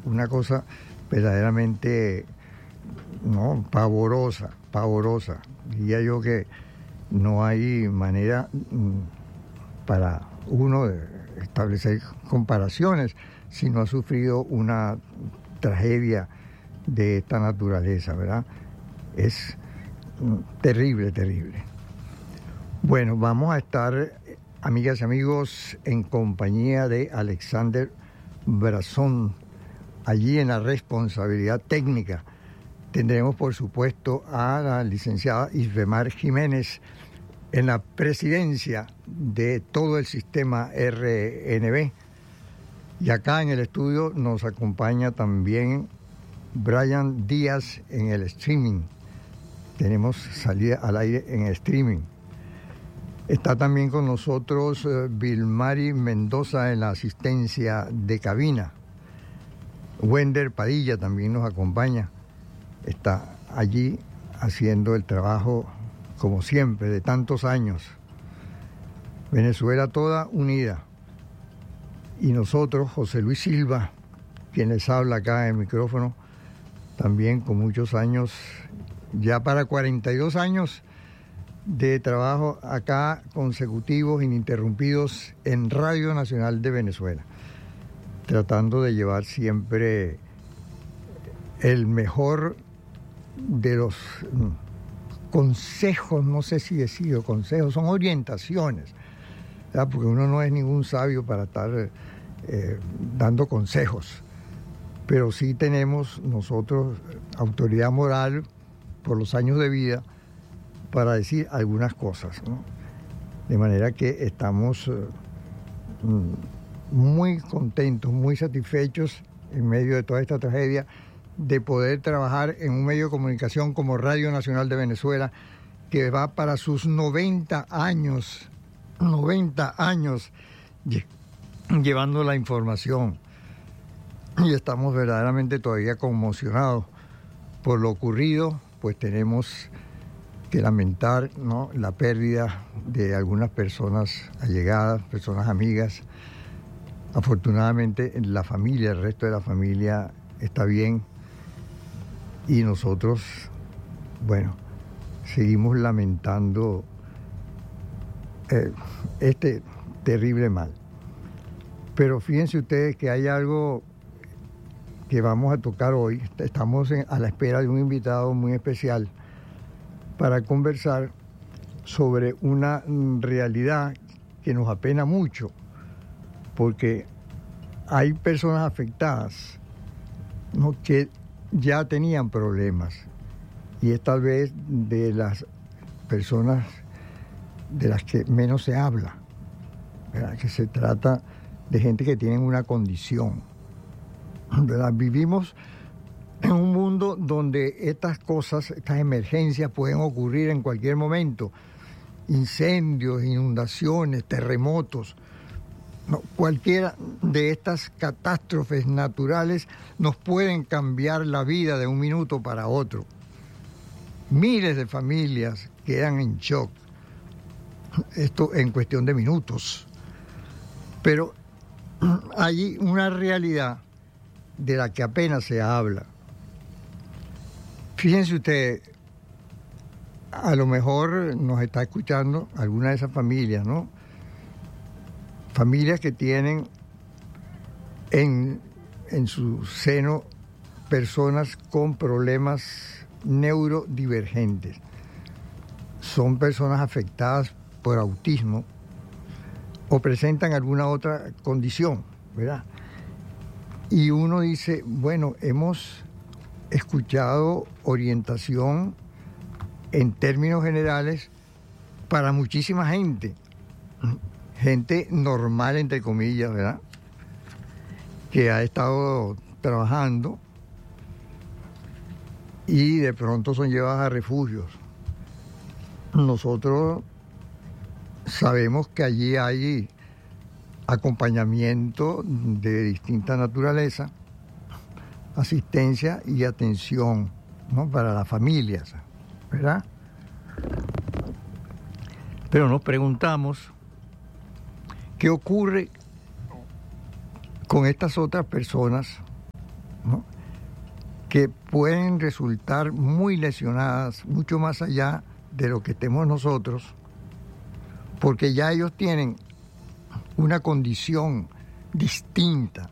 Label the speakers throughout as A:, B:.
A: una cosa verdaderamente, no, pavorosa. Diría yo que no hay manera para uno de establecer comparaciones si no ha sufrido una tragedia de esta naturaleza, ¿verdad? Es terrible. Bueno, vamos a estar, amigas y amigos, en compañía de Alexander Brazón, allí en la responsabilidad técnica. Tendremos, por supuesto, a la licenciada Isbemar Jiménez en la presidencia de todo el sistema RNB. Y acá en el estudio nos acompaña también Brian Díaz en el streaming. Tenemos salida al aire en el streaming. Está también con nosotros Vilmari Mendoza en la asistencia de cabina. Wender Padilla también nos acompaña. Está allí haciendo el trabajo, como siempre, de tantos años. Venezuela toda unida. Y nosotros, José Luis Silva, quien les habla acá en el micrófono, también con muchos años, ya para 42 años de trabajo acá, consecutivos, ininterrumpidos, en Radio Nacional de Venezuela, tratando de llevar siempre el mejor de los consejos, no sé si decir consejos, son orientaciones, ¿verdad? Porque uno no es ningún sabio para estar dando consejos, pero sí tenemos nosotros autoridad moral por los años de vida para decir algunas cosas, ¿no? De manera que estamos muy contentos, muy satisfechos en medio de toda esta tragedia de poder trabajar en un medio de comunicación como Radio Nacional de Venezuela, que va para sus 90 años llevando la información. Y estamos verdaderamente todavía conmocionados por lo ocurrido, pues tenemos que lamentar, ¿no?, la pérdida de algunas personas allegadas, personas amigas. Afortunadamente la familia, el resto de la familia está bien y nosotros, bueno, seguimos lamentando este terrible mal. Pero fíjense ustedes que hay algo que vamos a tocar hoy. Estamos a la espera de un invitado muy especial para conversar sobre una realidad que nos apena mucho, porque hay personas afectadas, ¿no?, que ya tenían problemas, y es tal vez de las personas de las que menos se habla, ¿verdad? Que se trata de gente que tiene una condición, ¿verdad? Vivimos en un mundo donde estas cosas, estas emergencias pueden ocurrir en cualquier momento. Incendios, inundaciones, terremotos. No, cualquiera de estas catástrofes naturales nos pueden cambiar la vida de un minuto para otro. Miles de familias quedan en shock. Esto en cuestión de minutos. Pero hay una realidad de la que apenas se habla. Fíjense ustedes, a lo mejor nos está escuchando alguna de esas familias, ¿no? Familias que tienen en su seno personas con problemas neurodivergentes. Son personas afectadas por autismo o presentan alguna otra condición, ¿verdad? Y uno dice, bueno, hemos escuchado orientación en términos generales para muchísima gente normal, entre comillas, ¿verdad?, que ha estado trabajando y de pronto son llevadas a refugios. Nosotros sabemos que allí hay acompañamiento de distinta naturaleza, asistencia y atención, ¿no?, para las familias, ¿verdad? Pero nos preguntamos qué ocurre con estas otras personas ¿no?, que pueden resultar muy lesionadas, mucho más allá de lo que estemos nosotros, porque ya ellos tienen una condición distinta,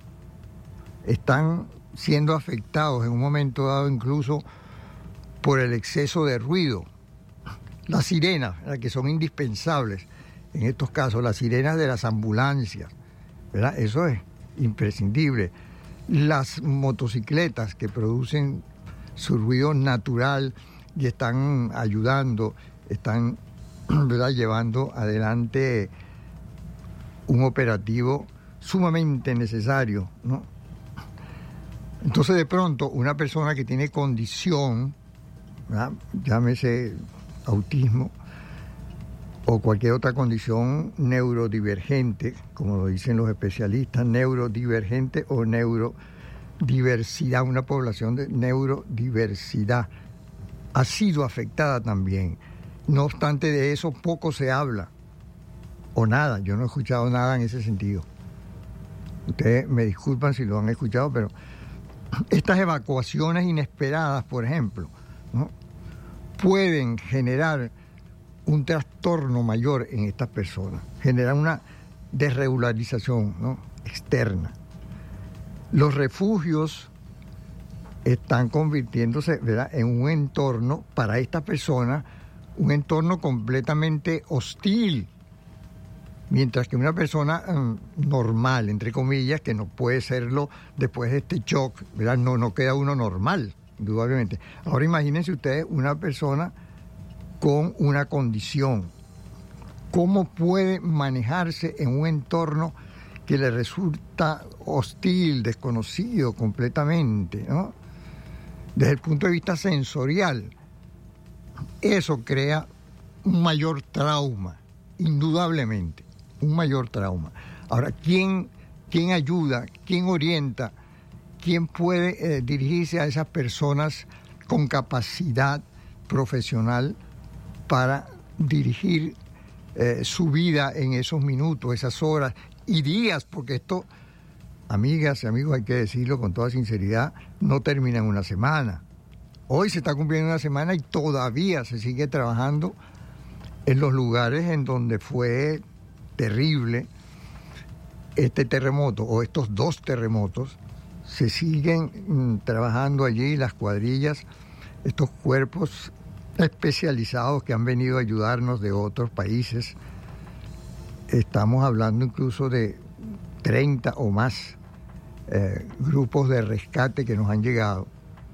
A: están siendo afectados en un momento dado incluso por el exceso de ruido. Las sirenas, las que son indispensables en estos casos, las sirenas de las ambulancias, ¿verdad? Eso es imprescindible. Las motocicletas que producen su ruido natural y están ayudando, están, ¿verdad?, llevando adelante un operativo sumamente necesario, ¿no? Entonces, de pronto, una persona que tiene condición, ¿verdad?, llámese autismo o cualquier otra condición neurodivergente, como lo dicen los especialistas, neurodivergente o neurodiversidad, una población de neurodiversidad, ha sido afectada también. No obstante de eso, poco se habla, o nada. Yo no he escuchado nada en ese sentido. Ustedes me disculpan si lo han escuchado, pero estas evacuaciones inesperadas, por ejemplo, ¿no?, pueden generar un trastorno mayor en estas personas, generan una desregularización, ¿no?, externa. Los refugios están convirtiéndose, ¿verdad?, en un entorno para estas personas, un entorno completamente hostil, mientras que una persona normal, entre comillas, que no puede serlo después de este shock, ¿verdad?, no queda uno normal, indudablemente. Ahora imagínense ustedes una persona con una condición, ¿cómo puede manejarse en un entorno que le resulta hostil, desconocido completamente, ¿no?, desde el punto de vista sensorial? Eso crea un mayor trauma, indudablemente, un mayor trauma. Ahora, ¿quién ayuda, quién orienta, quién puede dirigirse a esas personas con capacidad profesional para dirigir su vida en esos minutos, esas horas y días? Porque esto, amigas y amigos, hay que decirlo con toda sinceridad, no termina en una semana. Hoy se está cumpliendo una semana y todavía se sigue trabajando en los lugares en donde fue terrible este terremoto o estos dos terremotos. Se siguen trabajando allí las cuadrillas, estos cuerpos especializados que han venido a ayudarnos de otros países. Estamos hablando incluso de 30 o más grupos de rescate que nos han llegado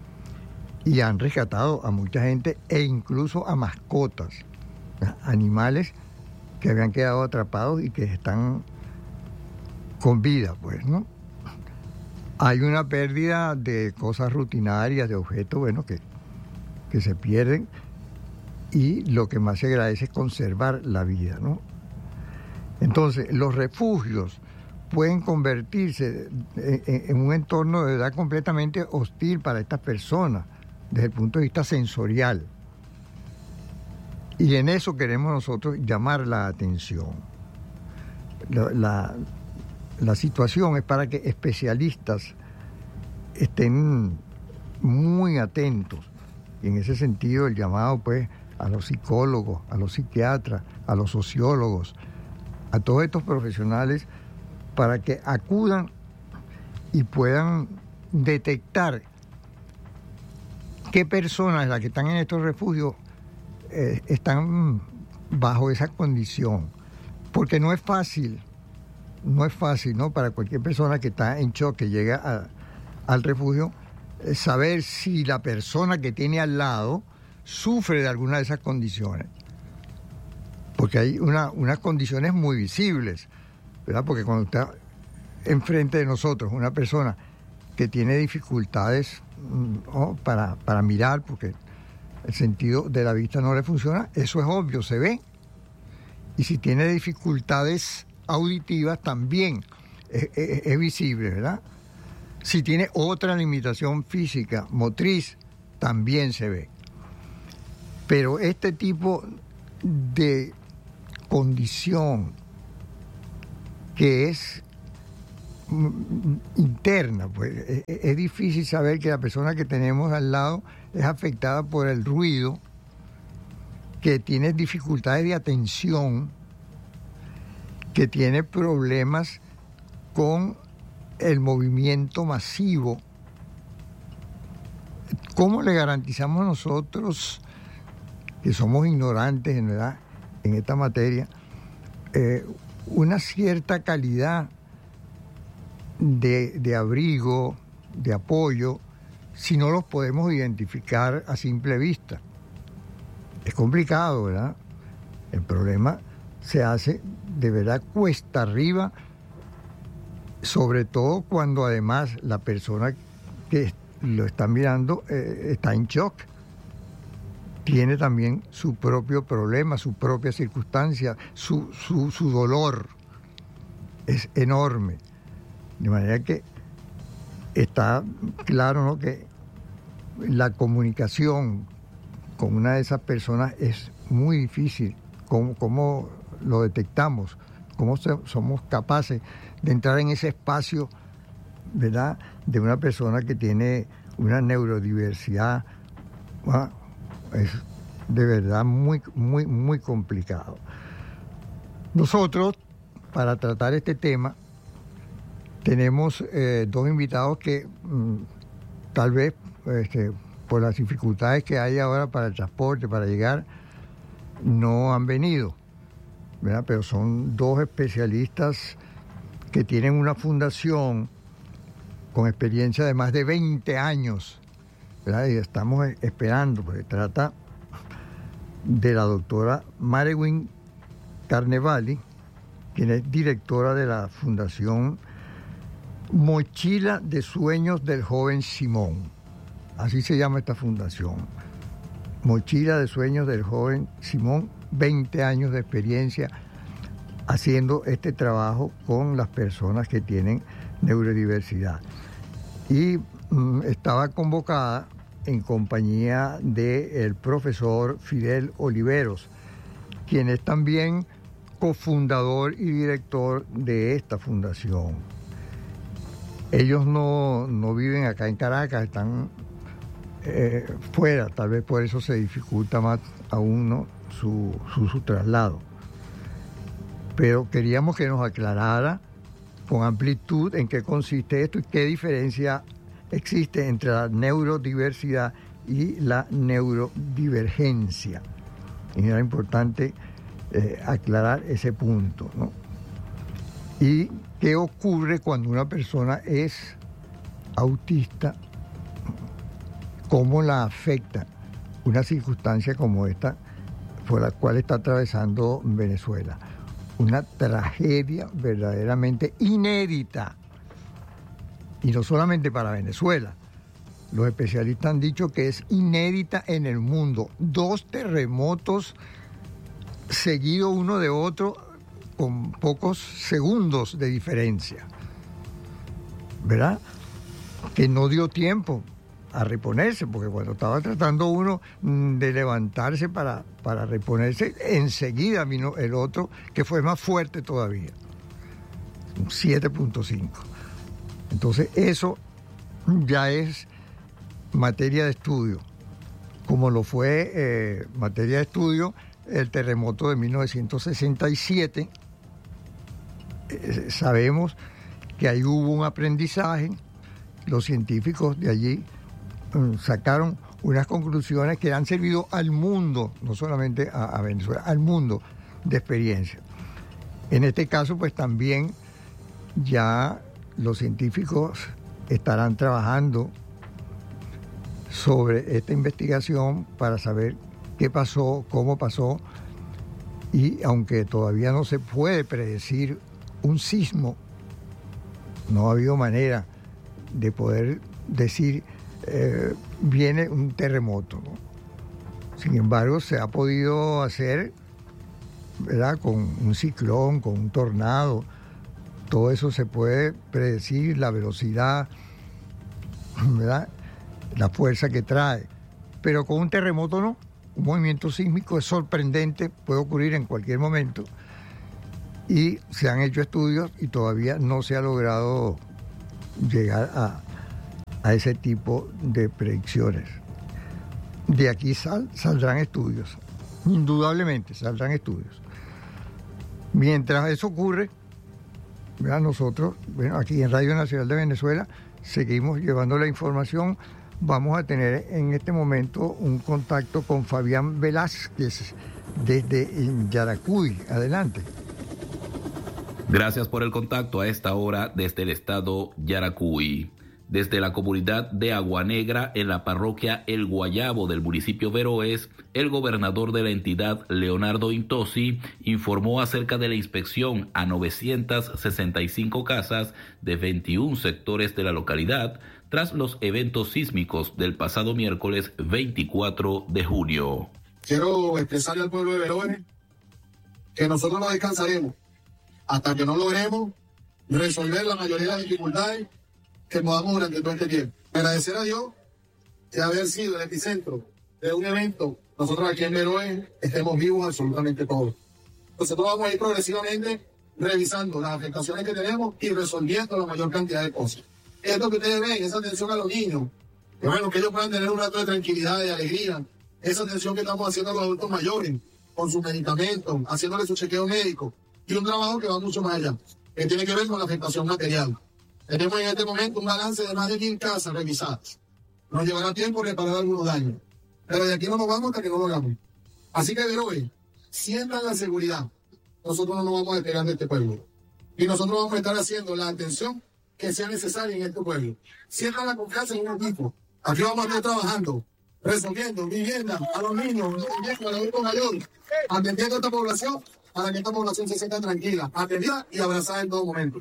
A: y han rescatado a mucha gente e incluso a mascotas, animales que habían quedado atrapados y que están con vida, pues, ¿no? Hay una pérdida de cosas rutinarias, de objetos, bueno, que se pierden, y lo que más se agradece es conservar la vida, ¿no? Entonces, los refugios pueden convertirse en un entorno de verdad completamente hostil para estas personas, desde el punto de vista sensorial. Y en eso queremos nosotros llamar la atención. La situación es para que especialistas estén muy atentos. Y en ese sentido el llamado, pues, a los psicólogos, a los psiquiatras, a los sociólogos, a todos estos profesionales, para que acudan y puedan detectar qué personas, las que están en estos refugios, están bajo esa condición. Porque no es fácil, ¿no?, para cualquier persona que está en shock, que llega al refugio, saber si la persona que tiene al lado sufre de alguna de esas condiciones. Porque hay unas condiciones muy visibles, ¿verdad? Porque cuando está enfrente de nosotros una persona que tiene dificultades, ¿no?, para mirar, porque el sentido de la vista no le funciona, eso es obvio, se ve. Y si tiene dificultades auditivas, también es visible, ¿verdad? Si tiene otra limitación física, motriz, también se ve. Pero este tipo de condición, que es interna, pues es difícil saber que la persona que tenemos al lado es afectada por el ruido, que tiene dificultades de atención, que tiene problemas con el movimiento masivo. ¿Cómo le garantizamos nosotros, que somos ignorantes en esta materia, una cierta calidad de abrigo, de apoyo, si no los podemos identificar a simple vista? Es complicado, ¿verdad? El problema se hace de verdad cuesta arriba, sobre todo cuando además la persona que lo está mirando está en shock. Tiene también su propio problema, su propia circunstancia, su dolor es enorme. De manera que está claro, ¿no?, que la comunicación con una de esas personas es muy difícil. ¿Cómo lo detectamos? ¿Cómo somos capaces de entrar en ese espacio, ¿verdad?, de una persona que tiene una neurodiversidad? Bueno, es de verdad muy, muy, muy complicado. Nosotros, para tratar este tema, tenemos dos invitados que tal vez por las dificultades que hay ahora para el transporte, para llegar, no han venido, ¿verdad? Pero son dos especialistas que tienen una fundación con experiencia de más de 20 años, ¿verdad? Y estamos esperando, porque trata de la doctora Marewin Carnevali, quien es directora de la Fundación Mochila de Sueños del Joven Simón. Así se llama esta fundación. Mochila de Sueños del Joven Simón, 20 años de experiencia haciendo este trabajo con las personas que tienen neurodiversidad. Y estaba convocada en compañía del profesor Fidel Oliveros, quien es también cofundador y director de esta fundación. Ellos no viven acá en Caracas, están fuera, tal vez por eso se dificulta más aún, ¿no?, su traslado. Pero queríamos que nos aclarara con amplitud en qué consiste esto y qué diferencia existe entre la neurodiversidad y la neurodivergencia. Y era importante aclarar ese punto, ¿no? Y qué ocurre cuando una persona es autista, cómo la afecta una circunstancia como esta por la cual está atravesando Venezuela. Una tragedia verdaderamente inédita. Y no solamente para Venezuela. Los especialistas han dicho que es inédita en el mundo. 2 terremotos seguidos uno de otro con pocos segundos de diferencia, ¿verdad? Que no dio tiempo a reponerse, porque cuando estaba tratando uno de levantarse para reponerse, enseguida vino el otro que fue más fuerte todavía, 7.5. Entonces eso ya es materia de estudio, como lo fue materia de estudio el terremoto de 1967. Sabemos que ahí hubo un aprendizaje, los científicos de allí sacaron unas conclusiones que han servido al mundo, no solamente a Venezuela, al mundo de experiencia. En este caso, pues también ya los científicos estarán trabajando sobre esta investigación para saber qué pasó, cómo pasó, y aunque todavía no se puede predecir un sismo, no ha habido manera de poder decir viene un terremoto, ¿no? Sin embargo, se ha podido hacer, ¿verdad?, con un ciclón, con un tornado. Todo eso se puede predecir, la velocidad, ¿verdad?, la fuerza que trae. Pero con un terremoto no. Un movimiento sísmico es sorprendente, puede ocurrir en cualquier momento. y se han hecho estudios y todavía no se ha logrado llegar a ese tipo de predicciones. De aquí saldrán estudios, indudablemente saldrán estudios. Mientras eso ocurre, nosotros, aquí en Radio Nacional de Venezuela, seguimos llevando la información. Vamos a tener en este momento un contacto con Fabián Velázquez desde Yaracuy. Adelante.
B: Gracias por el contacto a esta hora desde el estado Yaracuy. Desde la comunidad de Agua Negra, en la parroquia El Guayabo del municipio Veroes, el gobernador de la entidad, Leonardo Intosi, informó acerca de la inspección a 965 casas de 21 sectores de la localidad tras los eventos sísmicos del pasado miércoles 24 de junio.
C: Quiero expresarle al pueblo de Veroes que nosotros no descansaremos hasta que no logremos resolver la mayoría de las dificultades que podamos durante todo este tiempo. Agradecer a Dios de haber sido el epicentro de un evento. Nosotros aquí en Veroes estemos vivos absolutamente todos. Nosotros vamos a ir progresivamente revisando las afectaciones que tenemos y resolviendo la mayor cantidad de cosas. Esto que ustedes ven, esa atención a los niños, que bueno, que ellos puedan tener un rato de tranquilidad, de alegría, esa atención que estamos haciendo a los adultos mayores, con sus medicamentos, haciéndole su chequeo médico, y un trabajo que va mucho más allá, que tiene que ver con la afectación material. Tenemos en este momento un balance de más de 1,000 casas revisadas. Nos llevará tiempo reparar algunos daños, pero de aquí no nos vamos hasta que no lo hagamos. Así que, Veroes, sientan la seguridad. Nosotros no nos vamos a despegar de este pueblo. Y nosotros vamos a estar haciendo la atención que sea necesaria en este pueblo. Sientan la confianza en un equipo. Aquí vamos a estar trabajando, resolviendo vivienda a los niños, a los adultos mayores, atendiendo a esta población para que esta población se sienta tranquila, atendida y abrazada en todo momento.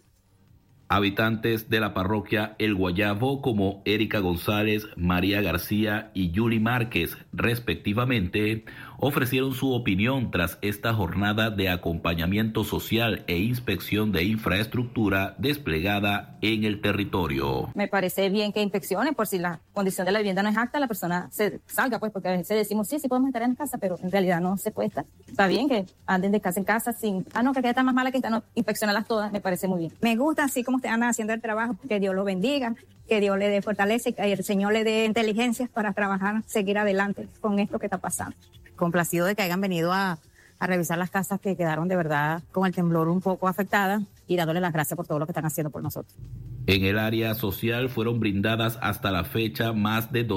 B: Habitantes de la parroquia El Guayabo como Erika González, María García y Yuli Márquez, respectivamente, ofrecieron su opinión tras esta jornada de acompañamiento social e inspección de infraestructura desplegada en el territorio.
D: Me parece bien que inspeccionen por si la condición de la vivienda no es apta, la persona se salga, pues, porque a veces decimos sí podemos estar en casa, pero en realidad no se puede estar. Está bien que anden de casa en casa sin, que está más mala que esta, no, inspeccionarlas todas, me parece muy bien.
E: Me gusta así como ustedes andan haciendo el trabajo, que Dios los bendiga, que Dios le dé fortaleza y que el Señor le dé inteligencia para trabajar, seguir adelante con esto que está pasando.
D: Complacido de que hayan venido a revisar las casas que quedaron de verdad con el temblor un poco afectadas y dándole las gracias por todo lo que están haciendo por nosotros.
B: En el área social fueron brindadas hasta la fecha más de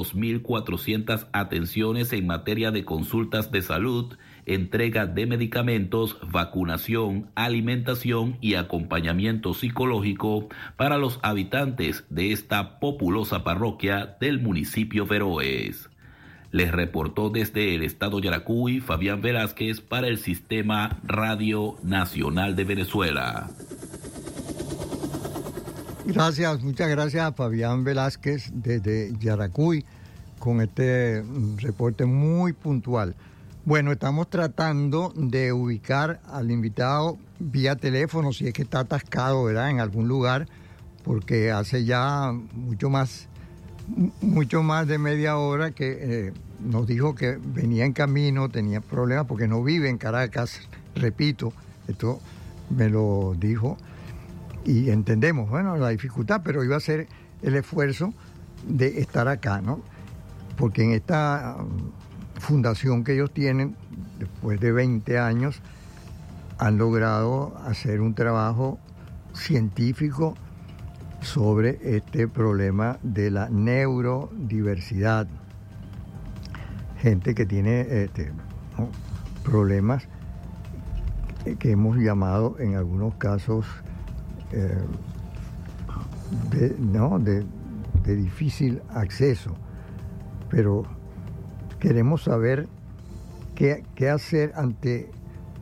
B: 2.400 atenciones en materia de consultas de salud, entrega de medicamentos, vacunación, alimentación y acompañamiento psicológico para los habitantes de esta populosa parroquia del municipio Veroes. Les reportó desde el estado Yaracuy Fabián Velázquez para el Sistema Radio Nacional de Venezuela.
A: Gracias, muchas gracias a Fabián Velázquez desde Yaracuy con este reporte muy puntual. Bueno, estamos tratando de ubicar al invitado vía teléfono, si es que está atascado, ¿verdad?, en algún lugar, porque hace ya mucho más de media hora que nos dijo que venía en camino, tenía problemas porque no vive en Caracas. Repito, esto me lo dijo y entendemos, bueno, la dificultad, pero iba a hacer el esfuerzo de estar acá, ¿no? Porque en esta fundación que ellos tienen, después de 20 años, han logrado hacer un trabajo científico sobre este problema de la neurodiversidad. Gente que tiene problemas que hemos llamado en algunos casos de difícil acceso, pero queremos saber qué hacer ante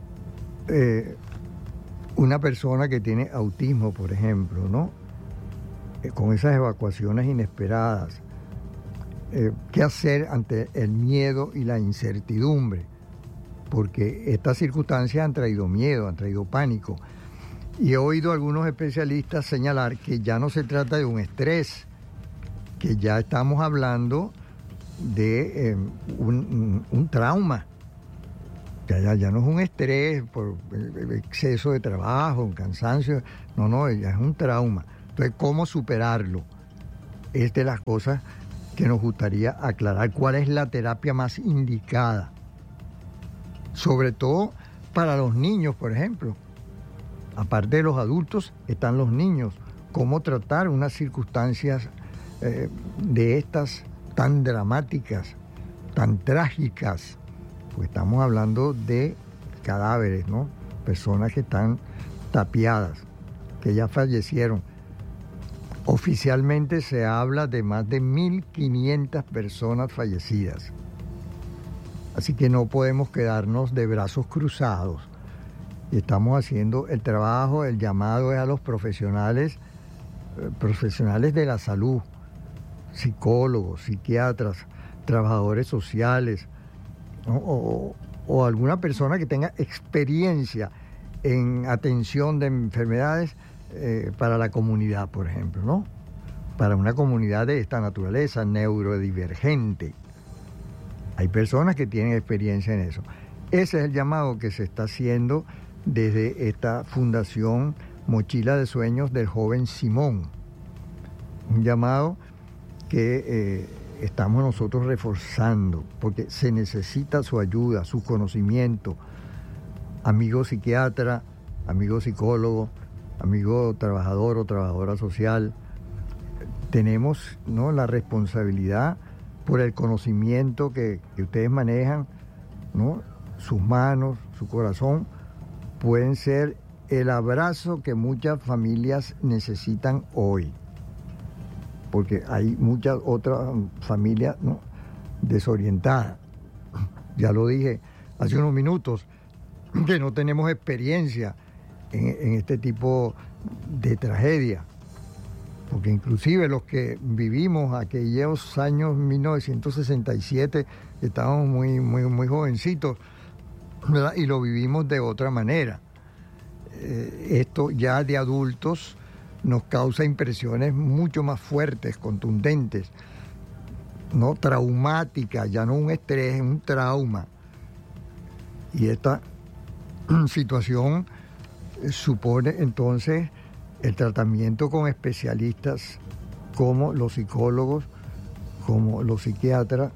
A: una persona que tiene autismo, por ejemplo, ¿no? Con esas evacuaciones inesperadas. ¿Qué hacer ante el miedo y la incertidumbre? Porque estas circunstancias han traído miedo, han traído pánico. Y he oído a algunos especialistas señalar que ya no se trata de un estrés, que ya estamos hablando de un trauma, Ya no es un estrés por exceso de trabajo, un cansancio, no, ya es un trauma. Entonces, ¿cómo superarlo? Es de las cosas que nos gustaría aclarar. ¿Cuál es la terapia más indicada? Sobre todo para los niños, por ejemplo. Aparte de los adultos, están los niños. ¿Cómo tratar unas circunstancias de estas tan dramáticas, tan trágicas? Pues estamos hablando de cadáveres, ¿no? Personas que están tapiadas, que ya fallecieron. Oficialmente se habla de más de 1.500 personas fallecidas. Así que no podemos quedarnos de brazos cruzados. Y estamos haciendo el trabajo, el llamado es a los profesionales de la salud, psicólogos, psiquiatras, trabajadores sociales, ¿no? o alguna persona que tenga experiencia en atención de enfermedades para la comunidad, por ejemplo, ¿no? Para una comunidad de esta naturaleza, neurodivergente. Hay personas que tienen experiencia en eso. Ese es el llamado que se está haciendo desde esta Fundación Mochila de Sueños del joven Simón. Un llamado que estamos nosotros reforzando, porque se necesita su ayuda, su conocimiento. Amigo psiquiatra, amigo psicólogo, amigo trabajador o trabajadora social, tenemos, ¿no?, la responsabilidad por el conocimiento que ustedes manejan, ¿no? Sus manos, su corazón, pueden ser el abrazo que muchas familias necesitan hoy. Porque hay muchas otras familias, ¿no?, desorientadas. Ya lo dije hace unos minutos, que no tenemos experiencia en este tipo de tragedia. Porque inclusive los que vivimos aquellos años 1967, estábamos muy jovencitos, ¿verdad? Y lo vivimos de otra manera. Esto ya de adultos nos causa impresiones mucho más fuertes, contundentes, ¿no? Traumáticas, ya no un estrés, un trauma. Y esta situación supone entonces el tratamiento con especialistas como los psicólogos, como los psiquiatras,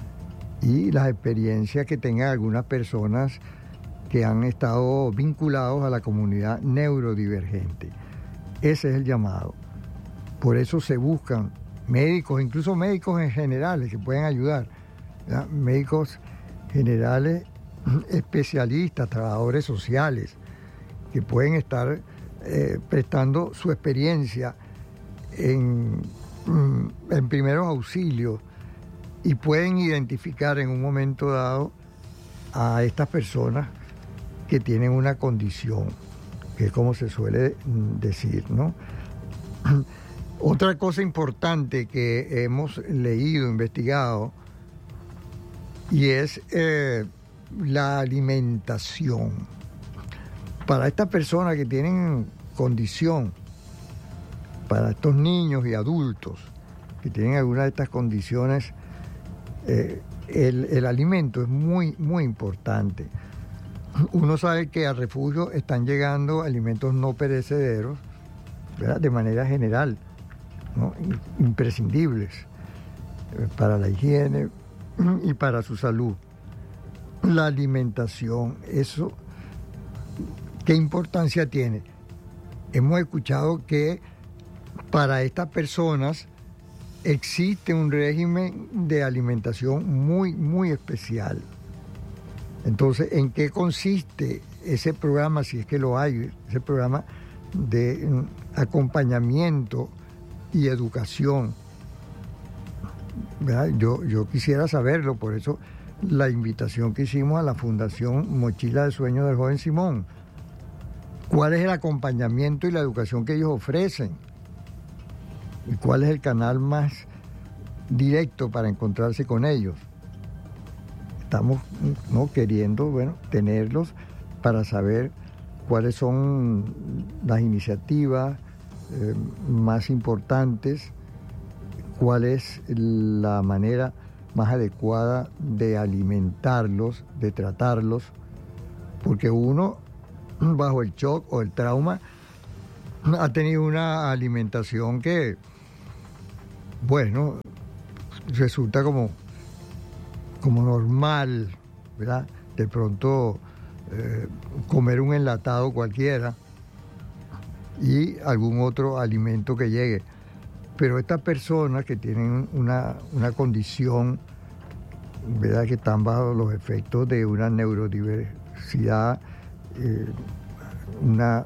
A: y las experiencias que tengan algunas personas que han estado vinculados a la comunidad neurodivergente. Ese es el llamado. Por eso se buscan médicos, incluso médicos en generales que pueden ayudar, ¿verdad? Médicos generales, especialistas, trabajadores sociales, que pueden estar prestando su experiencia en primeros auxilios y pueden identificar en un momento dado a estas personas que tienen una condición, que es como se suele decir, ¿no? Otra cosa importante que hemos leído, investigado, y es la alimentación. Para estas personas que tienen condición, para estos niños y adultos que tienen alguna de estas condiciones, el alimento es muy importante. Uno sabe que al refugio están llegando alimentos no perecederos, ¿verdad?, de manera general, ¿no?, imprescindibles para la higiene y para su salud. La alimentación, eso, ¿qué importancia tiene? Hemos escuchado que para estas personas existe un régimen de alimentación muy especial. Entonces, ¿en qué consiste ese programa, si es que lo hay, ese programa de acompañamiento y educación? ¿Verdad? Yo quisiera saberlo, por eso la invitación que hicimos a la Fundación Mochila de Sueños del joven Simón. ¿Cuál es el acompañamiento y la educación que ellos ofrecen? ¿Y cuál es el canal más directo para encontrarse con ellos? Estamos, ¿no?, queriendo, tenerlos para saber cuáles son las iniciativas más importantes, cuál es la manera más adecuada de alimentarlos, de tratarlos, porque uno, bajo el shock o el trauma, ha tenido una alimentación que, bueno, resulta como normal, ¿verdad? De pronto comer un enlatado cualquiera y algún otro alimento que llegue. Pero estas personas que tienen una condición, ¿verdad?, que están bajo los efectos de una neurodiversidad, una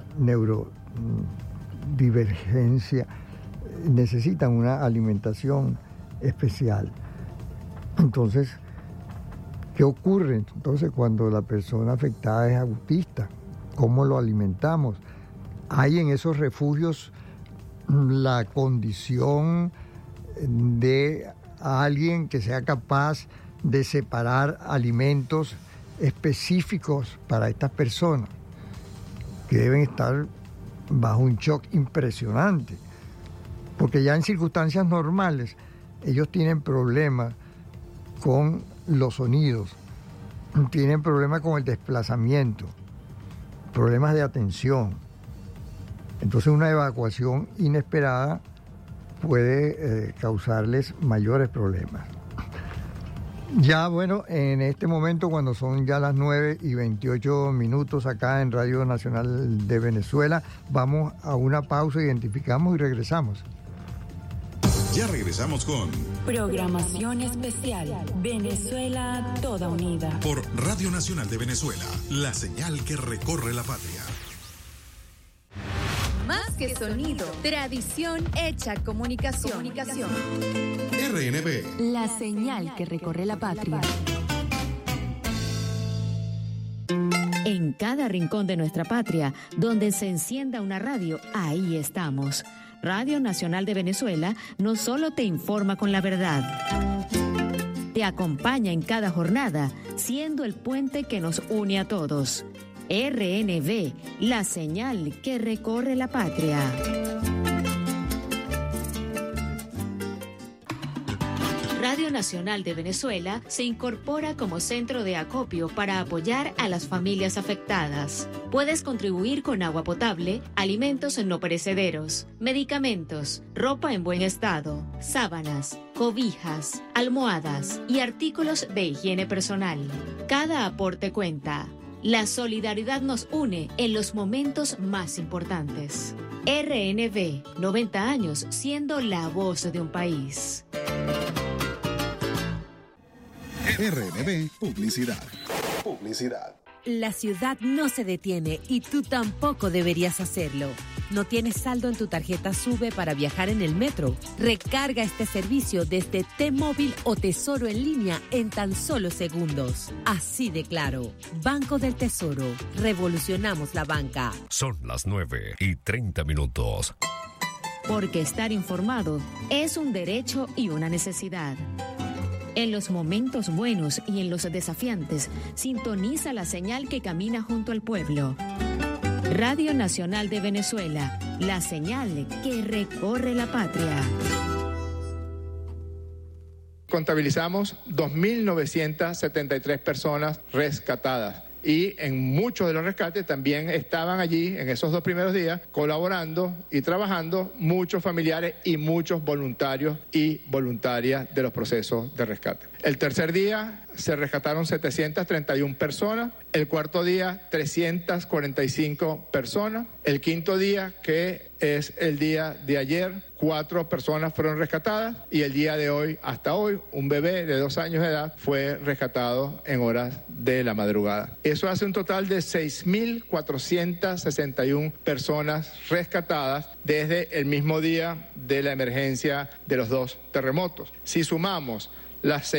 A: neurodivergencia, necesitan una alimentación especial. Entonces, ¿qué ocurre entonces cuando la persona afectada es autista? ¿Cómo lo alimentamos? Hay en esos refugios la condición de alguien que sea capaz de separar alimentos específicos para estas personas, que deben estar bajo un shock impresionante, porque ya en circunstancias normales ellos tienen problemas con los sonidos, tienen problemas con el desplazamiento, problemas de atención. Entonces una evacuación inesperada puede causarles mayores problemas. Ya bueno, en este momento, cuando son ya las 9:28 acá en Radio Nacional de Venezuela, vamos a una pausa, identificamos y regresamos.
F: Ya regresamos con
G: Programación Especial Venezuela Toda Unida
F: por Radio Nacional de Venezuela, la señal que recorre la patria.
H: Más que sonido, tradición hecha comunicación.
F: RNB,
G: la señal que recorre la patria. En cada rincón de nuestra patria, donde se encienda una radio, ahí estamos. Radio Nacional de Venezuela no solo te informa con la verdad, te acompaña en cada jornada, siendo el puente que nos une a todos. RNB, la señal que recorre la patria. Radio Nacional de Venezuela se incorpora como centro de acopio para apoyar a las familias afectadas. Puedes contribuir con agua potable, alimentos no perecederos, medicamentos, ropa en buen estado, sábanas, cobijas, almohadas y artículos de higiene personal. Cada aporte cuenta. La solidaridad nos une en los momentos más importantes. RNB, 90 años siendo la voz de un país.
F: RNB, publicidad.
I: La ciudad no se detiene y tú tampoco deberías hacerlo. ¿No tienes saldo en tu tarjeta SUBE para viajar en el metro? Recarga este servicio desde T-Móvil o Tesoro en línea en tan solo segundos. Así de claro. Banco del Tesoro. Revolucionamos la banca.
J: Son las 9:30.
G: Porque estar informado es un derecho y una necesidad. En los momentos buenos y en los desafiantes, sintoniza la señal que camina junto al pueblo. Radio Nacional de Venezuela, la señal que recorre la patria.
K: Contabilizamos 2.973 personas rescatadas. Y en muchos de los rescates también estaban allí, en esos 2 primeros días, colaborando y trabajando muchos familiares y muchos voluntarios y voluntarias de los procesos de rescate. El tercer día se rescataron 731 personas, el cuarto día 345 personas, el quinto día, que es el día de ayer, 4 personas fueron rescatadas y el día de hoy, hasta hoy, un bebé de 2 años de edad fue rescatado en horas de la madrugada. Eso hace un total de 6.461 personas rescatadas desde el mismo día de la emergencia de los 2 terremotos. Si sumamos las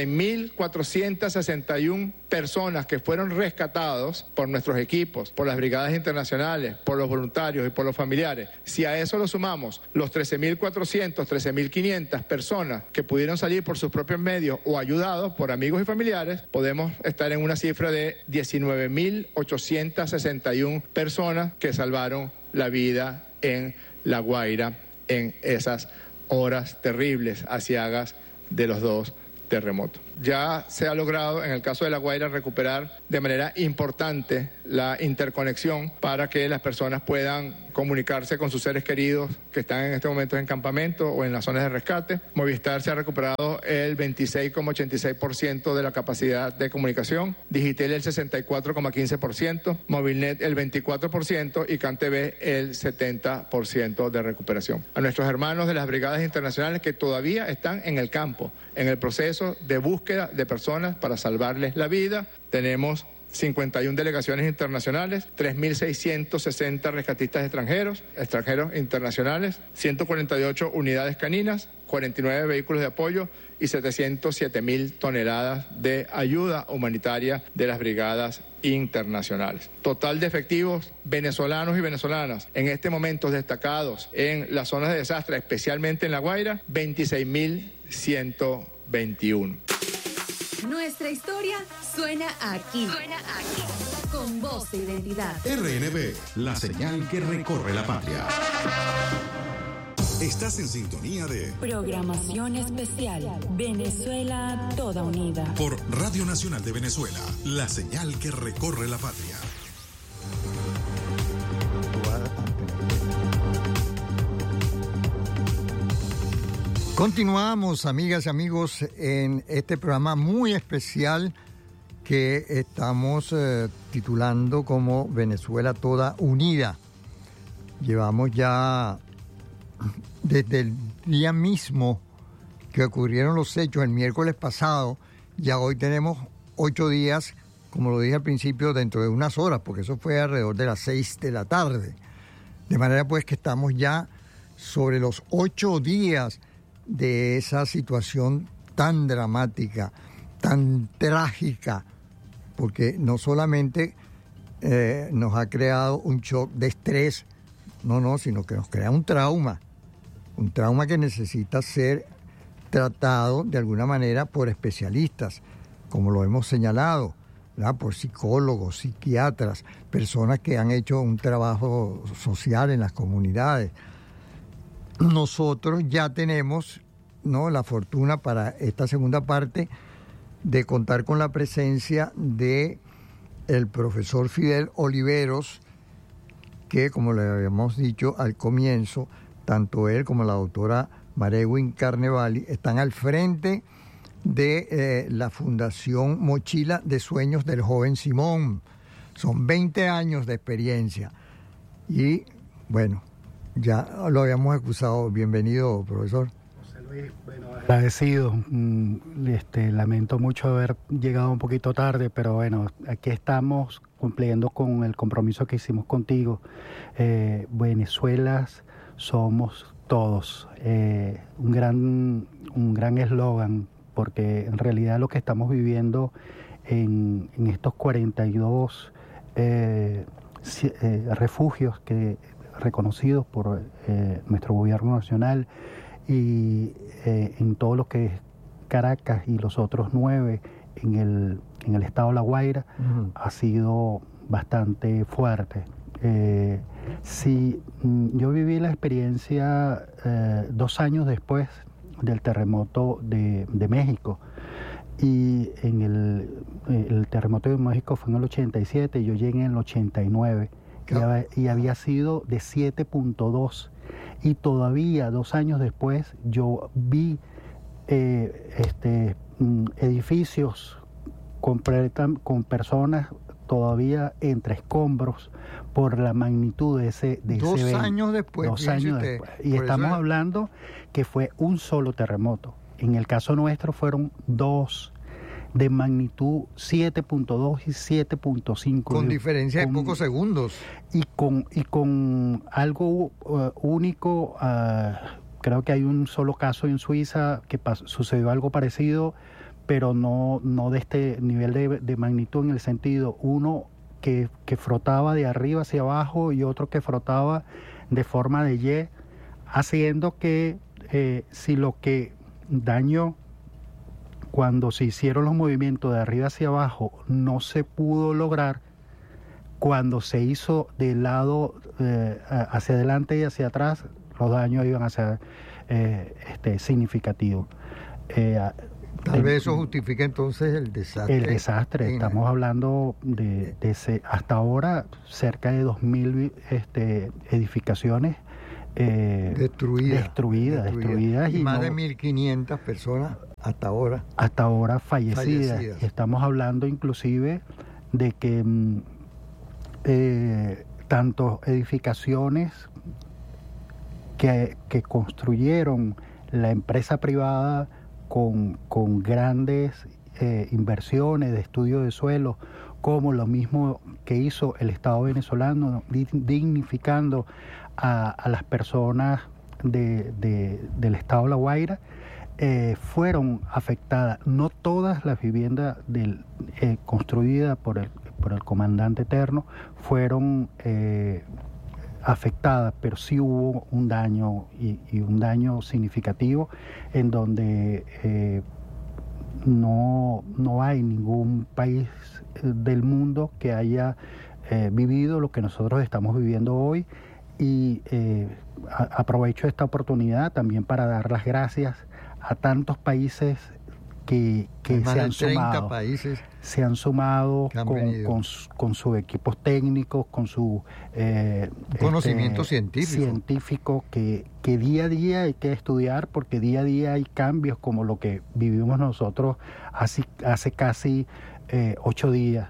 K: 6.461 personas que fueron rescatados por nuestros equipos, por las brigadas internacionales, por los voluntarios y por los familiares, si a eso lo sumamos los 13.400, 13.500 personas que pudieron salir por sus propios medios o ayudados por amigos y familiares, podemos estar en una cifra de 19.861 personas que salvaron la vida en La Guaira en esas horas terribles, aciagas de los 2 terremotos. Ya se ha logrado, en el caso de La Guaira, recuperar de manera importante la interconexión para que las personas puedan comunicarse con sus seres queridos que están en este momento en campamento o en las zonas de rescate. Movistar se ha recuperado el 26,86% de la capacidad de comunicación, Digitel el 64,15%, Movilnet el 24% y CanTV el 70% de recuperación. A nuestros hermanos de las brigadas internacionales que todavía están en el campo, en el proceso de búsqueda de personas para salvarles la vida, tenemos 51 delegaciones internacionales, 3.660 rescatistas extranjeros internacionales, 148 unidades caninas, 49 vehículos de apoyo y 707.000 toneladas de ayuda humanitaria de las brigadas internacionales. Total de efectivos venezolanos y venezolanas en este momento destacados en las zonas de desastre, especialmente en La Guaira, 26.121.
H: Nuestra historia suena aquí. Con voz e identidad.
F: RNB, la señal que recorre la patria. Estás en sintonía de
L: Programación Especial. Venezuela Toda Unida.
F: Por Radio Nacional de Venezuela, la señal que recorre la patria.
A: Continuamos, amigas y amigos, en este programa muy especial que estamos titulando como Venezuela Toda Unida. Llevamos ya desde el día mismo que ocurrieron los hechos, el miércoles pasado, ya hoy tenemos 8 días, como lo dije al principio, dentro de unas horas, porque eso fue alrededor de las 6 de la tarde. De manera pues que estamos ya sobre los 8 días de esa situación tan dramática, tan trágica, porque no solamente nos ha creado un shock de estrés, sino que nos crea un trauma que necesita ser tratado de alguna manera por especialistas, como lo hemos señalado, ¿verdad? Por psicólogos, psiquiatras, personas que han hecho un trabajo social en las comunidades. Nosotros ya tenemos, la fortuna para esta segunda parte de contar con la presencia de el profesor Fidel Oliveros, que, como le habíamos dicho al comienzo, tanto él como la doctora Marewin Carnevali están al frente de la Fundación Mochila de Sueños del Joven Simón. Son 20 años de experiencia. Y, bueno, ya lo habíamos excusado. Bienvenido, profesor.
M: José Luis, bueno, agradecido. Lamento mucho haber llegado un poquito tarde, pero bueno, aquí estamos cumpliendo con el compromiso que hicimos contigo. Venezuela somos todos. Un gran eslogan, porque en realidad lo que estamos viviendo en estos 42 refugios reconocidos por nuestro gobierno nacional y en todo lo que es Caracas y los otros 9 en el estado de La Guaira, ha sido bastante fuerte. Sí, yo viví la experiencia 2 años después del terremoto de México, y el terremoto de México fue en el 87, y yo llegué en el 89, y había sido de 7.2, y todavía 2 años después yo vi edificios con personas todavía entre escombros por la magnitud de ese evento.
A: 2 años después.
M: 2 años después. Y estamos hablando que fue un solo terremoto. En el caso nuestro fueron 2 de magnitud 7.2 y 7.5.
A: Con diferencia de pocos segundos.
M: Y con algo único. Creo que hay un solo caso en Suiza que sucedió algo parecido, pero no de este nivel de magnitud, en el sentido, uno que frotaba de arriba hacia abajo y otro que frotaba de forma de Y, haciendo que si lo que dañó cuando se hicieron los movimientos de arriba hacia abajo no se pudo lograr, cuando se hizo del lado hacia adelante y hacia atrás, los daños iban a ser significativos.
A: Tal vez eso justifica entonces el desastre.
M: El desastre, estamos hablando de hasta ahora cerca de 2.000 edificaciones destruidas
A: y más de 1.500 personas hasta ahora
M: fallecidas. Estamos hablando inclusive de que tanto edificaciones que construyeron la empresa privada con grandes inversiones de estudio de suelo, como lo mismo que hizo el Estado venezolano, dignificando a las personas del Estado de La Guaira, fueron afectadas. No todas las viviendas construidas por el comandante Eterno fueron afectadas, pero sí hubo un daño y un daño significativo en donde no hay ningún país del mundo que haya vivido lo que nosotros estamos viviendo hoy. Y aprovecho esta oportunidad también para dar las gracias a tantos países que se han sumado con sus equipos técnicos, con su
A: conocimiento científico
M: que día a día hay que estudiar, porque día a día hay cambios como lo que vivimos nosotros hace casi 8 días,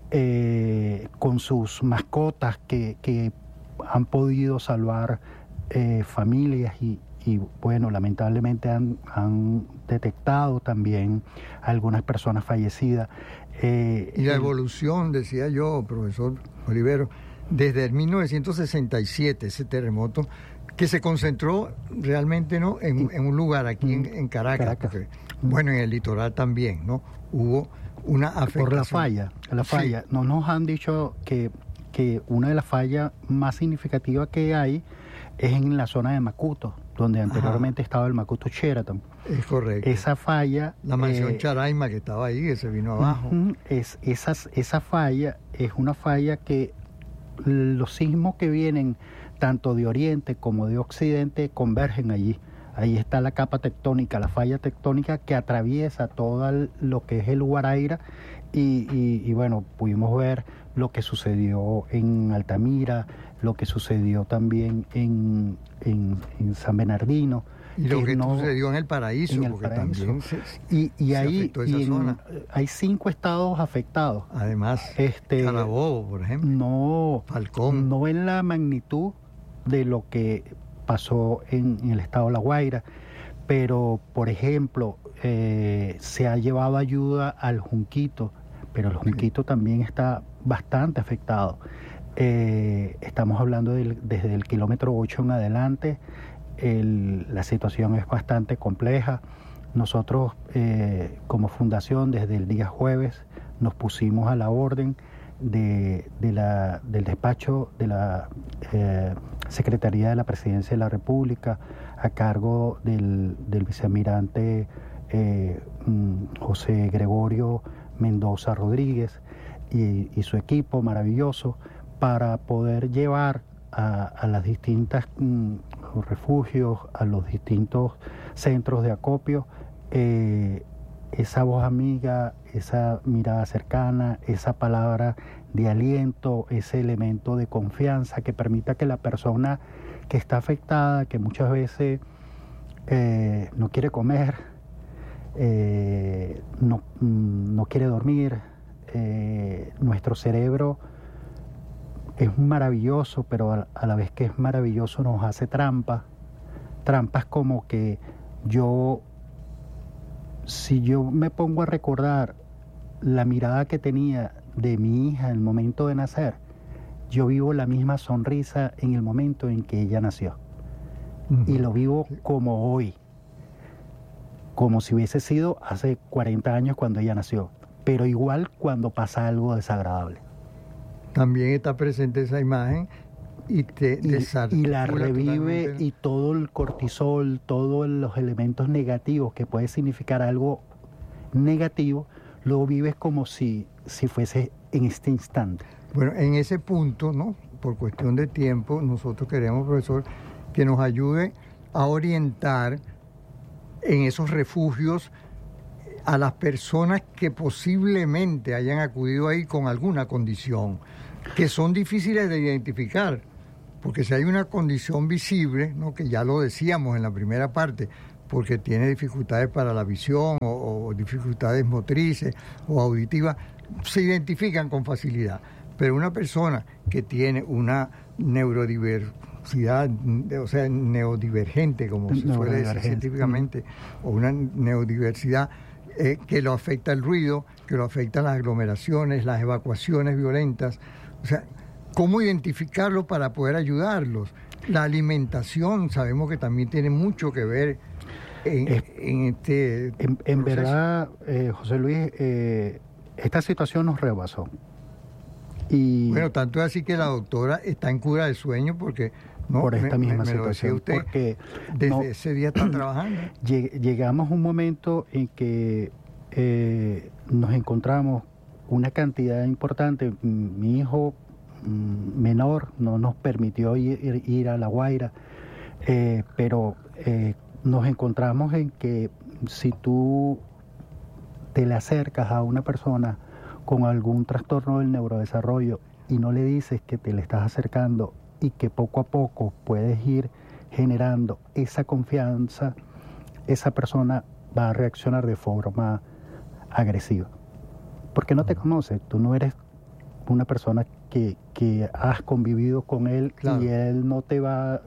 M: con sus mascotas que han podido salvar familias y bueno, lamentablemente han detectado también algunas personas fallecidas.
A: Y la evolución, decía yo, profesor Olivero, desde el 1967, ese terremoto, que se concentró realmente ¿no? en un lugar aquí en Caracas. Porque, bueno, en el litoral también, ¿no? Hubo una afectación.
M: Por la falla. Sí. No nos han dicho que una de las fallas más significativas que hay es en la zona de Macuto, donde anteriormente estaba el Macuto Sheraton.
A: Es correcto.
M: Esa falla...
A: La mansión Charaima que estaba ahí, que se vino abajo.
M: Esa falla es una falla que los sismos que vienen tanto de oriente como de occidente convergen allí. Ahí está la capa tectónica, la falla tectónica que atraviesa todo lo que es el Guaraíra y bueno, pudimos ver lo que sucedió en Altamira, lo que sucedió también en San Bernardino.
A: Y lo que sucedió en el Paraíso, porque también
M: se afectó esa zona. Hay 5 estados afectados.
A: Además, Carabobo, por ejemplo.
M: No,
A: Falcón.
M: No en la magnitud de lo que pasó en el estado de La Guaira, pero, por ejemplo, se ha llevado ayuda al Junquito, pero el Junquito también está bastante afectado. Estamos hablando desde el kilómetro 8 en adelante. La situación es bastante compleja. Nosotros como fundación desde el día jueves nos pusimos a la orden del despacho de la Secretaría de la Presidencia de la República a cargo del vicealmirante José Gregorio Mendoza Rodríguez y su equipo maravilloso para poder llevar a las distintas refugios, a los distintos centros de acopio, esa voz amiga, esa mirada cercana, esa palabra de aliento, ese elemento de confianza que permita que la persona que está afectada, que muchas veces no quiere comer, no quiere dormir, nuestro cerebro es maravilloso, pero a la vez que es maravilloso nos hace trampas como que si yo me pongo a recordar la mirada que tenía de mi hija en el momento de nacer, yo vivo la misma sonrisa en el momento en que ella nació. Y lo vivo como hoy, como si hubiese sido hace 40 años cuando ella nació, pero igual cuando pasa algo desagradable.
A: También está presente esa imagen y
M: la revive totalmente. Y todo el cortisol, todos los elementos negativos que puede significar algo negativo, lo vives como si fuese en este instante.
A: Bueno, en ese punto, ¿no? Por cuestión de tiempo, nosotros queremos, profesor, que nos ayude a orientar en esos refugios a las personas que posiblemente hayan acudido ahí con alguna condición, que son difíciles de identificar, porque si hay una condición visible, ¿no?, que ya lo decíamos en la primera parte, porque tiene dificultades para la visión o dificultades motrices o auditivas, se identifican con facilidad. Pero una persona que tiene una neurodiversidad, o sea, neurodivergente, como se suele decir científicamente, o una neurodiversidad que lo afecta el ruido, que lo afectan las aglomeraciones, las evacuaciones violentas, o sea, ¿cómo identificarlo para poder ayudarlos? La alimentación, sabemos que también tiene mucho que ver en este
M: en verdad, José Luis, esta situación nos rebasó. Y
A: bueno, tanto es así que la doctora está en cura de sueño porque
M: por esta misma situación.
A: Usted,
M: porque
A: desde ese día está trabajando.
M: Llegamos a un momento en que nos encontramos una cantidad importante. Mi hijo menor no nos permitió ir a La Guaira, pero nos encontramos en que si tú te le acercas a una persona con algún trastorno del neurodesarrollo y no le dices que te le estás acercando y que poco a poco puedes ir generando esa confianza, esa persona va a reaccionar de forma agresiva. Porque no te conoce, tú no eres una persona que has convivido con él, claro. Y él no te va,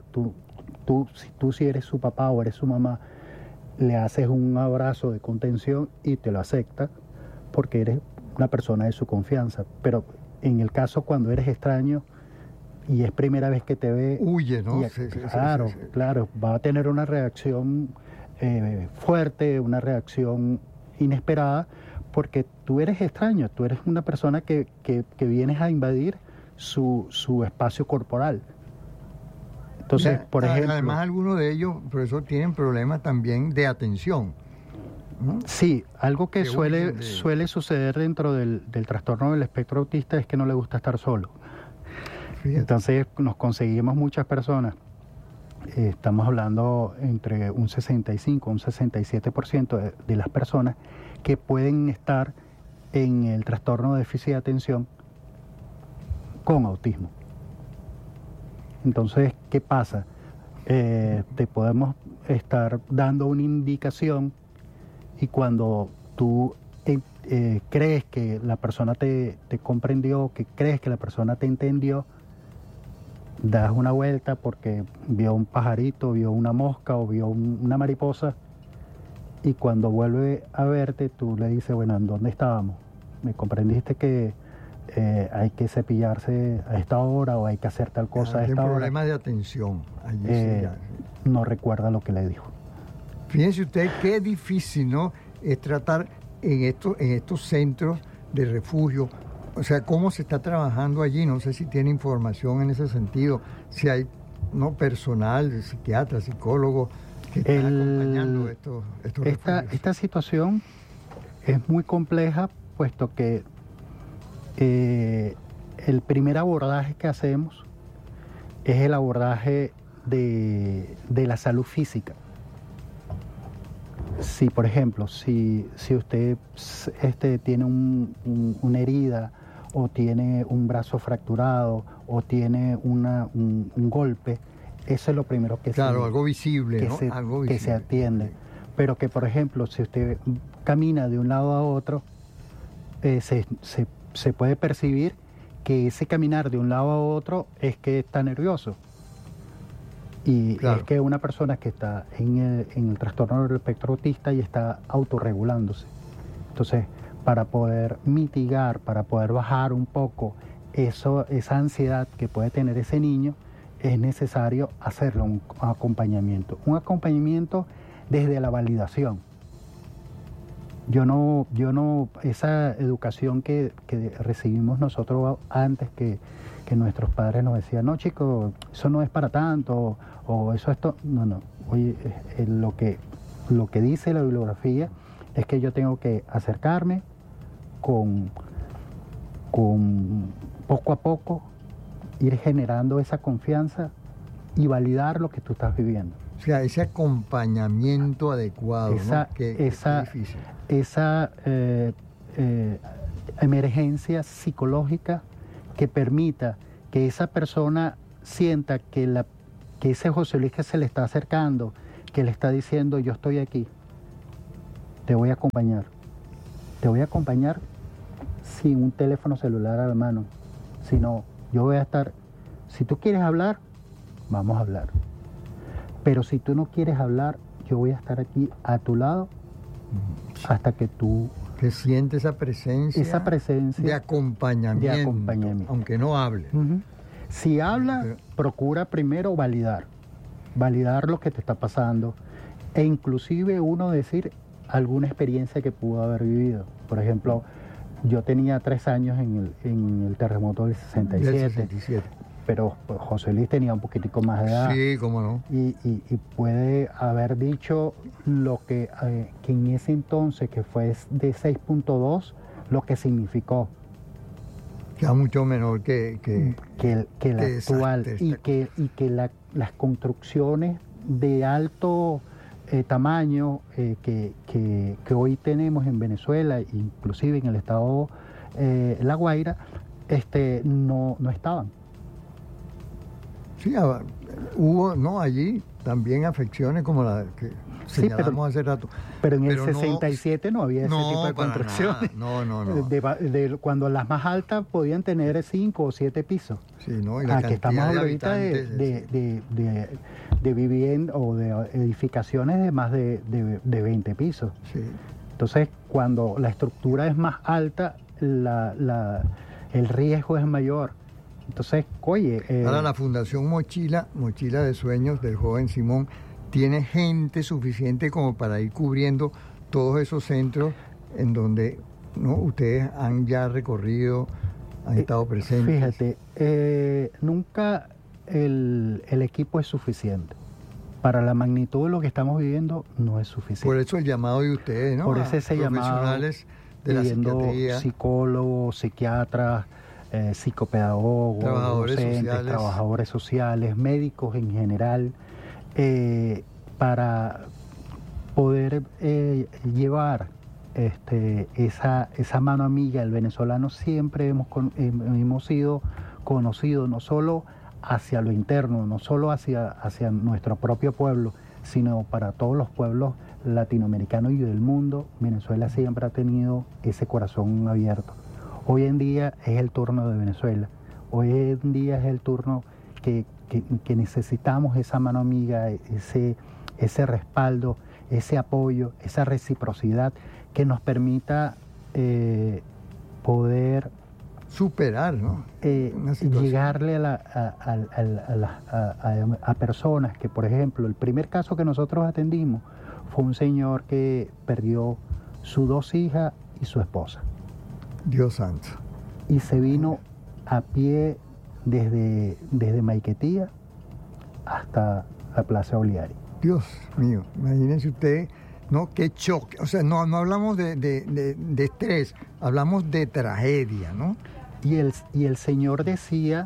M: si eres su papá o eres su mamá, le haces un abrazo de contención y te lo acepta porque eres una persona de su confianza. Pero en el caso cuando eres extraño y es primera vez que te ve,
A: huye, ¿no?
M: Claro, va a tener una reacción fuerte, una reacción inesperada, porque tú eres extraño, tú eres una persona que vienes a invadir su espacio corporal. Entonces, por ejemplo,
A: además algunos de ellos, por eso tienen problemas también de atención, ¿no?
M: Sí, algo que suele suceder dentro del trastorno del espectro autista es que no le gusta estar solo. Fíjate. Entonces nos conseguimos muchas personas, estamos hablando entre un 65 un 67% de las personas que pueden estar en el trastorno de déficit de atención con autismo. Entonces, ¿qué pasa? Te podemos estar dando una indicación y cuando tú crees que la persona te comprendió, que crees que la persona te entendió, das una vuelta porque vio un pajarito, vio una mosca o vio una mariposa, y cuando vuelve a verte tú le dices, bueno, ¿en dónde estábamos? ¿Me comprendiste que hay que cepillarse a esta hora o hay que hacer tal cosa a esta hora?
A: Problema de atención.
M: No recuerda lo que le dijo.
A: Fíjense usted qué difícil, ¿no?, es tratar en estos centros de refugio. O sea, cómo se está trabajando allí. No sé si tiene información en ese sentido, si hay personal, psiquiatras, psicólogos que están acompañando estos refugios.
M: Esta situación es muy compleja, puesto que el primer abordaje que hacemos es el abordaje de la salud física. Si, por ejemplo, si usted tiene una herida o tiene un brazo fracturado o tiene un golpe, eso es lo primero que
A: algo visible,
M: que se atiende. Pero que, por ejemplo, si usted camina de un lado a otro, se puede percibir que ese caminar de un lado a otro es que está nervioso. Y es que una persona que está en el trastorno del espectro autista y está autorregulándose. Entonces, para poder mitigar, para poder bajar un poco esa ansiedad que puede tener ese niño, es necesario hacerle un acompañamiento. Un acompañamiento desde la validación. Yo no, esa educación que recibimos nosotros antes, que nuestros padres nos decían, no, chicos, eso no es para tanto, o eso esto, no. Oye, lo que dice la bibliografía es que yo tengo que acercarme con poco a poco, ir generando esa confianza y validar lo que tú estás viviendo.
A: O sea, ese acompañamiento adecuado,
M: esa,
A: ¿no? Que es difícil.
M: Esa emergencia psicológica que permita que esa persona sienta que ese José Luis que se le está acercando, que le está diciendo, yo estoy aquí, te voy a acompañar. Te voy a acompañar sin un teléfono celular a la mano, sino yo voy a estar, si tú quieres hablar, vamos a hablar. Pero si tú no quieres hablar, yo voy a estar aquí a tu lado hasta que tú...
A: Que siente esa presencia de acompañamiento, aunque no hable.
M: Si habla, procura primero validar lo que te está pasando e inclusive uno decir alguna experiencia que pudo haber vivido. Por ejemplo, yo tenía 3 años en el terremoto del 67. Pero pues, José Luis tenía un poquitico más de edad.
A: Sí, cómo no.
M: Y puede haber dicho lo que en ese entonces, que fue de 6.2, lo que significó.
A: Ya mucho menor que
M: la actual. Y que las construcciones de alto tamaño que hoy tenemos en Venezuela, inclusive en el estado La Guaira, no estaban.
A: Sí, hubo allí también afecciones como la que señalamos hace rato.
M: Pero en el 67 no había ese tipo de construcciones.
A: No.
M: Cuando las más altas podían tener 5 o 7 pisos.
A: Sí, ¿no? Y la
M: que estamos ahorita de viviendas o de edificaciones de más de 20 pisos.
A: Sí.
M: Entonces, cuando la estructura es más alta, el riesgo es mayor. Entonces, oye...
A: Ahora la Fundación Mochila de Sueños del joven Simón, tiene gente suficiente como para ir cubriendo todos esos centros en donde ustedes han ya recorrido, han estado presentes.
M: Fíjate, nunca el equipo es suficiente. Para la magnitud de lo que estamos viviendo, no es suficiente.
A: Por eso el llamado de ustedes, ¿no?
M: Por eso ese llamado,
A: profesionales de la psiquiatría,
M: psicólogos, psiquiatras, psicopedagogos, trabajadores sociales, médicos en general, para poder llevar esa mano amiga. El venezolano siempre hemos sido conocidos no solo hacia lo interno, no solo hacia nuestro propio pueblo, sino para todos los pueblos latinoamericanos y del mundo. Venezuela siempre ha tenido ese corazón abierto. Hoy en día es el turno de Venezuela. Hoy en día es el turno que necesitamos esa mano amiga, ese respaldo, ese apoyo, esa reciprocidad que nos permita poder
A: superar, ¿no?
M: Llegarle a personas que, por ejemplo, el primer caso que nosotros atendimos fue un señor que perdió sus 2 hijas y su esposa.
A: Dios santo.
M: Y se vino a pie desde Maiquetía hasta la Plaza Oliari.
A: Dios mío, imagínense ustedes, ¿no? Qué choque. O sea, no hablamos de estrés, hablamos de tragedia, ¿no?
M: Y el señor decía,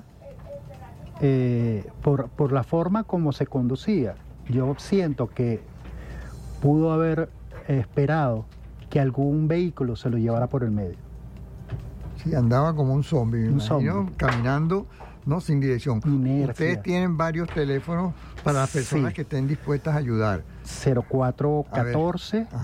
M: por la forma como se conducía, yo siento que pudo haber esperado que algún vehículo se lo llevara por el medio.
A: Sí, andaba como un zombie, caminando, no, sin dirección.
M: Inercia.
A: Ustedes tienen varios teléfonos para las personas que estén dispuestas a ayudar.
M: 0414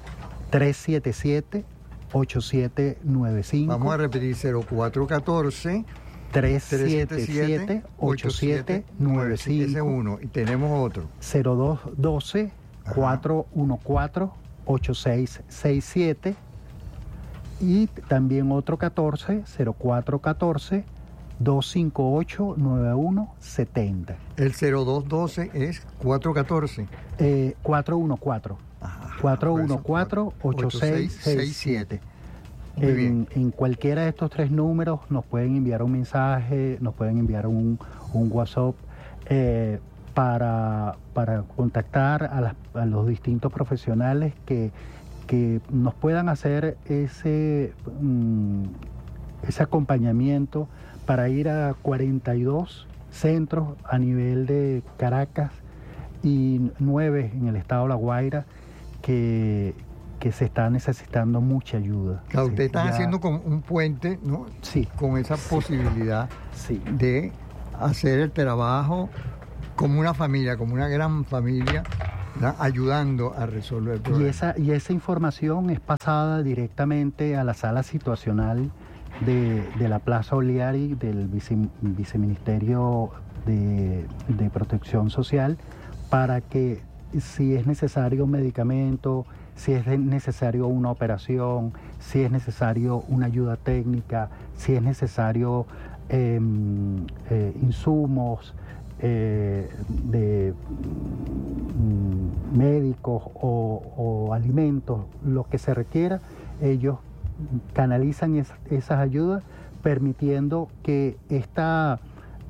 M: 377 8795.
A: Vamos a repetir, 0414
M: 377 8795.
A: Ese es uno. Y tenemos otro.
M: 0212 414 8667. Y también otro 0414 258 9170.
A: El 0212 es 414.
M: 414. 414 8667. En cualquiera de estos 3 números nos pueden enviar un mensaje, nos pueden enviar un WhatsApp para contactar a los distintos profesionales que nos puedan hacer ese acompañamiento para ir a 42 centros a nivel de Caracas y 9 en el estado de La Guaira que se está necesitando mucha ayuda.
A: Claro,
M: Sí,
A: ustedes están
M: ya-
A: haciendo como un puente, ¿no?
M: Sí.
A: Con esa posibilidad
M: Sí.
A: de hacer el trabajo como una familia, como una gran familia, ¿verdad? Ayudando a resolver el problema.
M: Y esa información es pasada directamente a la sala situacional de la Plaza Oliari del Viceministerio de Protección Social, para que si es necesario un medicamento, si es necesario una operación, si es necesario una ayuda técnica, si es necesario insumos de médicos o alimentos, lo que se requiera, ellos canalizan esas ayudas, permitiendo que esta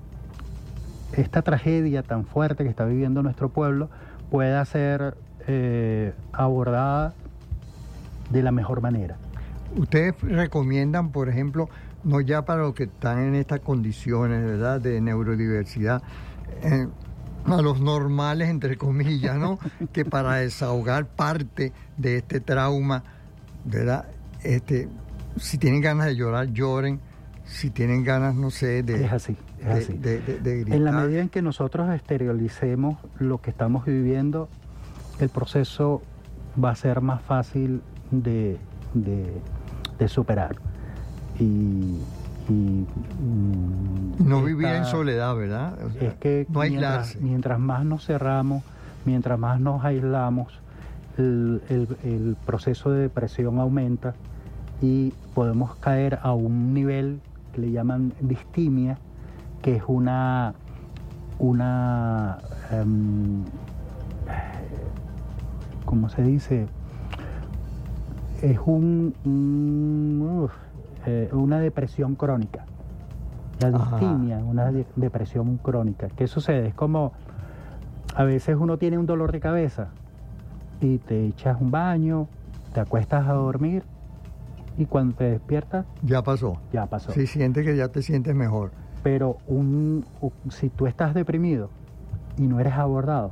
M: tragedia tan fuerte que está viviendo nuestro pueblo pueda ser abordada de la mejor manera.
A: Ustedes recomiendan, por ejemplo, no ya para los que están en estas condiciones, ¿verdad?, de neurodiversidad, a los normales, entre comillas, ¿no?, que para desahogar parte de este trauma, ¿verdad?, si tienen ganas de llorar, lloren. Si tienen ganas, no sé, de...
M: Es así, es así.
A: De gritar.
M: En la medida en que nosotros exteriorizemos lo que estamos viviendo, el proceso va a ser más fácil de superar.
A: No vivir en soledad, ¿verdad? O sea,
M: es que
A: no aislarse.
M: Mientras más nos cerramos, mientras más nos aislamos, el proceso de depresión aumenta y podemos caer a un nivel que le llaman distimia, que es ¿cómo se dice? Es una depresión crónica. La distimia, una depresión crónica. ¿Qué sucede? Es como a veces uno tiene un dolor de cabeza y te echas un baño, te acuestas a dormir y cuando te despiertas...
A: Ya pasó.
M: Ya pasó.
A: Si sientes que ya te sientes mejor.
M: Pero si tú estás deprimido y no eres abordado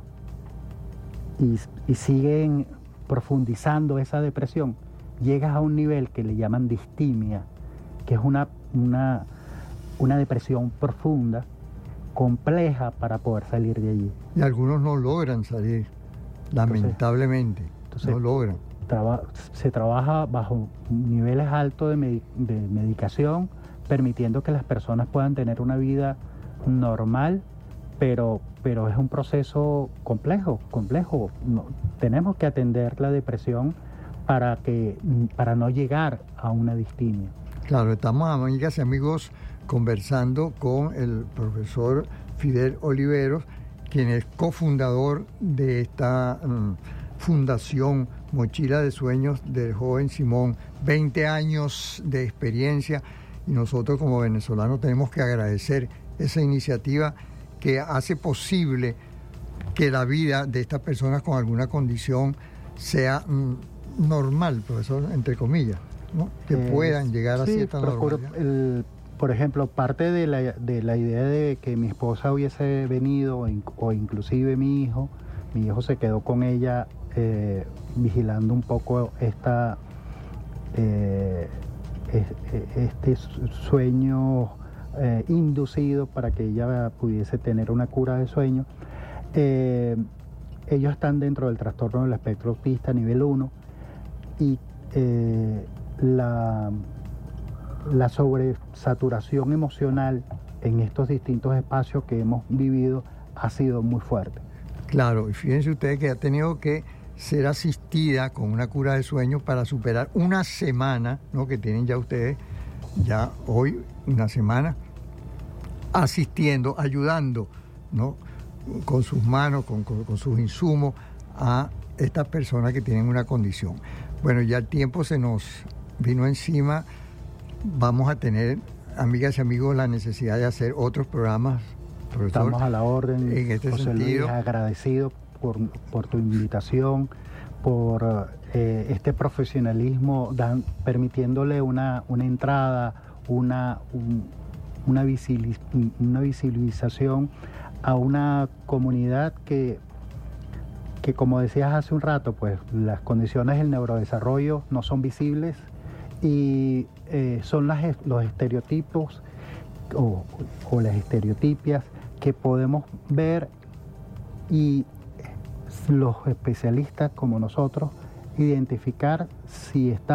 M: y siguen profundizando esa depresión, llegas a un nivel que le llaman distimia, que es una depresión profunda, compleja para poder salir de allí.
A: Y algunos no logran salir, lamentablemente. Entonces, no logran.
M: Se trabaja bajo niveles altos de medicación, permitiendo que las personas puedan tener una vida normal, pero es un proceso complejo. Tenemos que atender la depresión para no llegar a una distimia.
A: Claro, estamos, amigas y amigos, conversando con el profesor Fidel Oliveros, quien es cofundador de esta fundación Mochila de Sueños del joven Simón. 20 años de experiencia, y nosotros como venezolanos tenemos que agradecer esa iniciativa que hace posible que la vida de estas personas con alguna condición sea normal, profesor, entre comillas, ¿no? Que puedan llegar a cierta normalidad.
M: Por ejemplo, parte de la idea de que mi esposa hubiese venido, o inclusive mi hijo se quedó con ella vigilando un poco este sueño inducido para que ella pudiese tener una cura de sueño. Ellos están dentro del trastorno del espectro autista nivel 1 y la sobresaturación emocional en estos distintos espacios que hemos vivido ha sido muy fuerte.
A: Claro, y fíjense ustedes que ha tenido que ser asistida con una cura de sueño para superar una semana, ¿no?, que tienen ya ustedes, ya hoy, una semana, asistiendo, ayudando, ¿no?, con sus manos, con sus insumos, a estas personas que tienen una condición. Bueno, ya el tiempo se nos vino encima. Vamos a tener, amigas y amigos, la necesidad de hacer otros programas, profesor.
M: Estamos a la orden,
A: en este
M: José
A: sentido.
M: Luis, agradecido por tu invitación, por este profesionalismo, permitiéndole una entrada, una visibilización a una comunidad que que como decías hace un rato, pues las condiciones del neurodesarrollo no son visibles y son los estereotipos o las estereotipias que podemos ver, y los especialistas como nosotros identificar si está